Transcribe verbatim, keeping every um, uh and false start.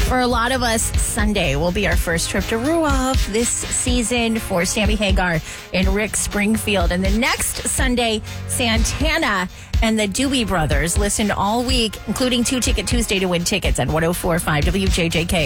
For a lot of us, Sunday will be our first trip to Ruoff this season for Sammy Hagar and Rick Springfield. And the next Sunday, Santana and the Dewey Brothers. Listen all week, including Two Ticket Tuesday to win tickets at one oh four point five W J J K.